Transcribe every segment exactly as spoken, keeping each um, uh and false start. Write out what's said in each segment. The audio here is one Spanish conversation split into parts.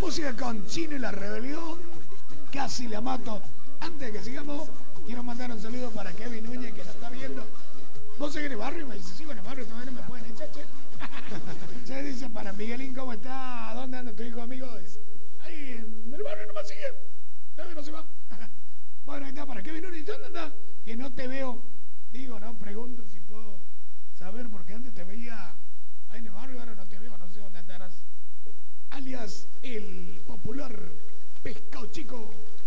música con Chino y la Rebelión. Casi la mato. Antes de que sigamos, quiero mandar un saludo para Kevin Núñez, que nos está viendo. ¿Vos seguís en el barrio? Me dice, sigo en el barrio, todavía no me pueden echar, che. Se dice para Miguelín, ¿cómo está? ¿Dónde anda tu hijo amigo? Dice, ahí en el barrio no me sigue. Todavía no se va. Bueno, ahí está, para Kevin Núñez. ¿Dónde anda? Que no te veo. Digo, no, pregunto si puedo saber, porque antes te veía ahí en el barrio, ahora no te veo, no sé dónde andarás. Alias el popular Pescado Chico.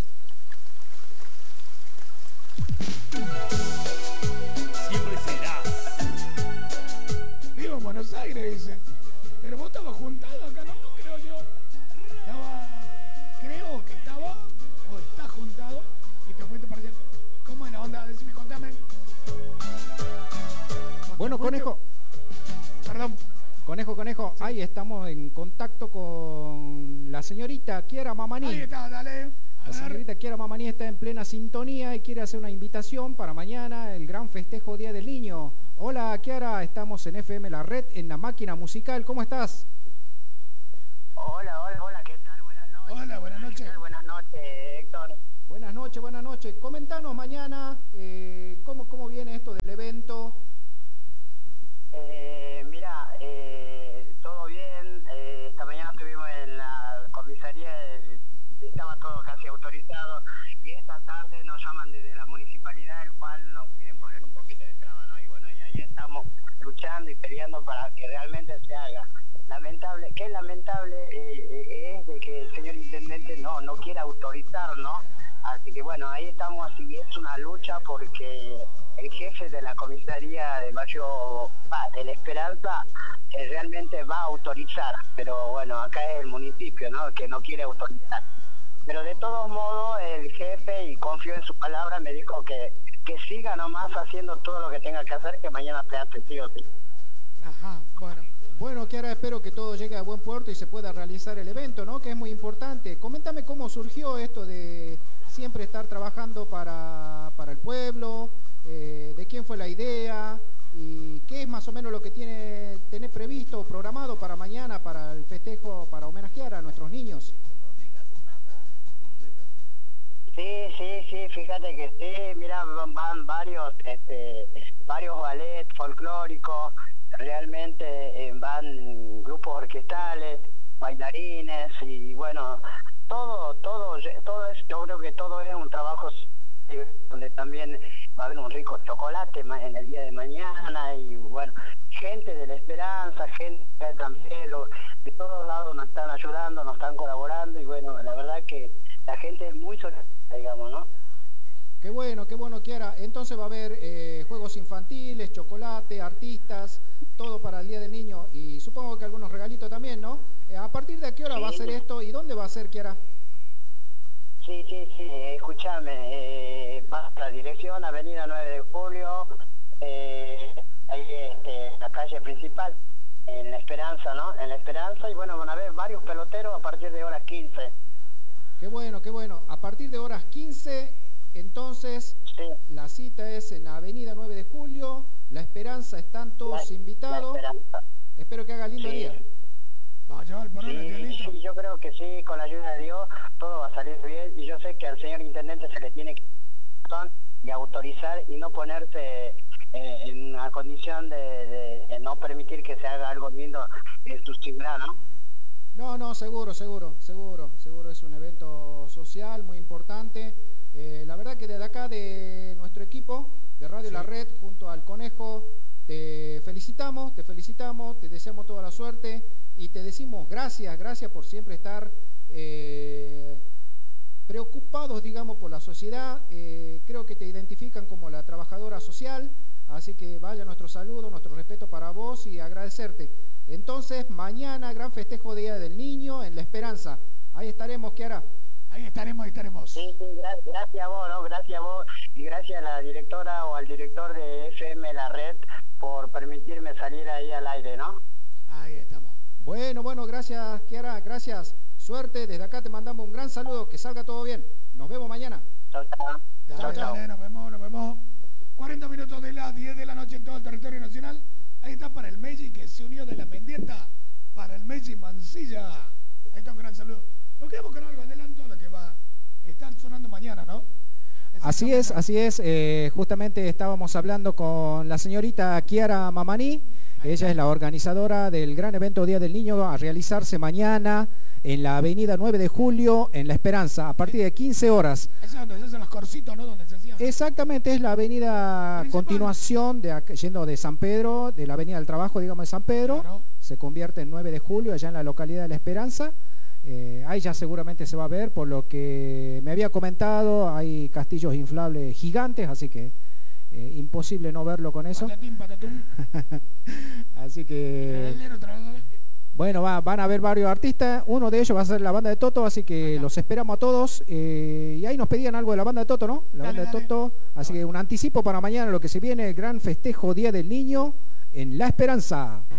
Siempre será. Vivo en Buenos Aires, dice. Pero vos estabas juntado acá, ¿no? Creo yo. Estaba, creo que estaba, o estás juntado, y te fuiste para allá. ¿Cómo es la onda? Decime, contame. Bueno, Conejo. Perdón. Conejo, Conejo, sí. Ahí estamos en contacto con la señorita Kiara Mamaní. Ahí está, dale. La señorita Kiara Mamaní está en plena sintonía y quiere hacer una invitación para mañana, el gran festejo Día del Niño. Hola, Kiara, estamos en F M La Red, en la máquina musical. ¿Cómo estás? Hola, hola, hola, ¿qué tal? Buenas noches. Hola, buenas noches. Buenas noches, Héctor. Buenas noches, buenas noches. Comentanos mañana eh, cómo, cómo viene esto del evento. Eh, mira, eh, todo bien. Eh, esta mañana estuvimos en la comisaría, el, estaba todo casi autorizado, y esta tarde nos llaman desde la municipalidad, el cual nos quieren poner un poquito de traba, ¿no? Y bueno, y ahí estamos luchando y peleando para que realmente se haga. Lamentable, que es lamentable eh, es de que el señor intendente no, no quiera autorizar, ¿no? Así que bueno, ahí estamos, y es una lucha porque el jefe de la comisaría de barrio va, de La Esperanza eh, realmente va a autorizar, pero bueno, acá es el municipio, ¿no?, que no quiere autorizar. Pero de todos modos, el jefe, y confío en su palabra, me dijo que, que siga nomás haciendo todo lo que tenga que hacer, que mañana se hace sí o sí. Ajá, bueno. Bueno, Kiara, espero que todo llegue a buen puerto y se pueda realizar el evento, ¿no?, que es muy importante. Coméntame cómo surgió esto de siempre estar trabajando para, para el pueblo, eh, de quién fue la idea y qué es más o menos lo que tiene tenés previsto o programado para mañana, para el festejo, para homenajear a nuestros niños. Sí, sí, sí, fíjate que sí, mira, van varios, este, varios ballets folclóricos, realmente eh, van grupos orquestales, bailarines, y bueno, todo, todo, todo es, yo creo que todo es un trabajo donde también va a haber un rico chocolate en el día de mañana, y bueno, gente de La Esperanza, gente de San Pedro, de todos lados nos están ayudando, nos están colaborando, y bueno, la verdad que la gente es muy solidaria, digamos, ¿no? Qué bueno, qué bueno, Kiara. Entonces va a haber eh, juegos infantiles, chocolate, artistas, todo para el Día del Niño, y supongo que algunos regalitos también, ¿no? Eh, ¿A partir de qué hora sí. va a ser esto y dónde va a ser, Kiara? Sí, sí, sí, escúchame, eh, va a la dirección, Avenida nueve de julio, eh, ahí este, la calle principal, en La Esperanza, ¿no? En La Esperanza, y bueno, van a haber varios peloteros a partir de horas quince. Qué bueno, qué bueno. A partir de horas quince, entonces, sí. La cita es en la Avenida nueve de julio, La Esperanza, están todos la, invitados. La Espero que haga lindo sí. día. Vaya, el sí, sí, yo creo que sí, con la ayuda de Dios todo va a salir bien, y yo sé que al señor intendente se le tiene que y autorizar y no ponerse eh, en una condición de, de, de no permitir que se haga algo lindo en tu ciudad, ¿no? No, no, seguro, seguro, seguro, seguro es un evento social muy importante. Eh, la verdad que desde acá de nuestro equipo de Radio sí. La Red, junto al Conejo, te felicitamos, te felicitamos, te deseamos toda la suerte y te decimos gracias, gracias por siempre estar eh, preocupados, digamos, por la sociedad. Eh, creo que te identifican como la trabajadora social, así que vaya nuestro saludo, nuestro respeto para vos y agradecerte. Entonces, mañana, gran festejo Día del Niño en La Esperanza. Ahí estaremos, Kiara. Ahí estaremos, ahí estaremos. Sí, sí, gra gracias a vos, ¿no? Gracias a vos y gracias a la directora o al director de F M La Red por permitirme salir ahí al aire, ¿no? Ahí estamos. Bueno, bueno, gracias, Kiara, gracias. Suerte, desde acá te mandamos un gran saludo, que salga todo bien. Nos vemos mañana. Chao, chao. Chao, chao. Nos vemos, nos vemos. cuarenta minutos de las diez de la noche en todo el territorio nacional. Ahí está para el Meiji, que se unió de la Mendieta, para el Meiji Mansilla. Ahí está un gran saludo. Nos quedamos con algo adelanto a lo que va. Están sonando mañana, ¿no? Así es, así es. Eh, justamente estábamos hablando con la señorita Kiara Mamani. Ella es la organizadora del gran evento Día del Niño a realizarse mañana en la avenida nueve de julio, en La Esperanza, a partir de quince horas. Esa es donde se hacen los corsitos, ¿no? Donde se hacían. Exactamente, es la avenida Principal. continuación, de, yendo de San Pedro, de la avenida del Trabajo, digamos, de San Pedro. Claro. Se convierte en nueve de julio, allá en la localidad de La Esperanza. Eh, ahí ya seguramente se va a ver, por lo que me había comentado, hay castillos inflables gigantes, así que eh, imposible no verlo con eso. Patatín, patatún. Así que, Tralalero, tralalero. bueno, va- van a haber varios artistas, uno de ellos va a ser la banda de Toto, así que Acá. los esperamos a todos. Eh, y ahí nos pedían algo de la banda de Toto, ¿no? La Dale, banda de dale. Toto, así que un anticipo para mañana, lo que se viene, el gran festejo Día del Niño en La Esperanza.